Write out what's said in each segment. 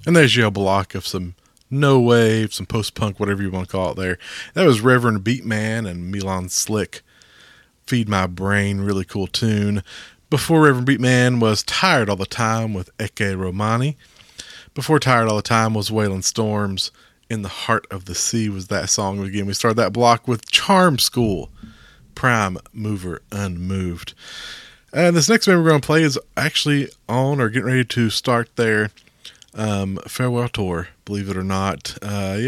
And there's your block of some no wave, some post punk, whatever you want to call it there. That was Reverend Beatman and Milan Slick. Feed My Brain, really cool tune. Before Reverend Beatman was Tired All the Time with Ecce Romani. Before Tired All the Time was Wailing Storms. In the Heart of the Sea was that song. Again, we started that block with Charm School, Prime Mover Unmoved. And this next one we're going to play is actually on or getting ready to start their farewell tour, believe it or not.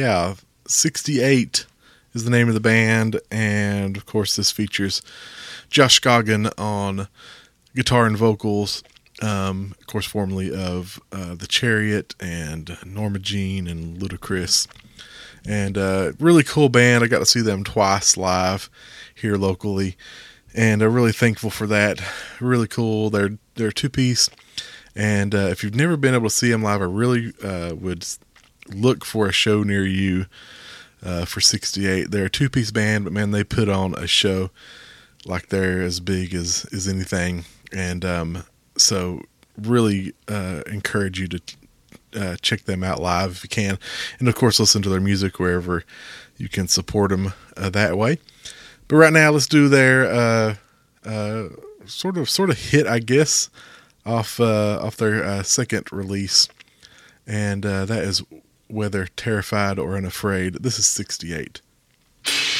68 is the name of the band, and of course this features Josh Goggin on guitar and vocals, of course formerly of The Chariot and Norma Jean and Ludacris. And really cool band. I got to see them twice live here locally, and I'm really thankful for that. Really cool. They're a two-piece. And if you've never been able to see them live, I really would look for a show near you for 68. They're a two-piece band, but man, they put on a show like they're as big as anything. And so really encourage you to check them out live if you can. And of course, listen to their music wherever you can support them that way. But right now, let's do their sort of hit, I guess, off their second release, and that is Whether Terrified or Unafraid. This is 68.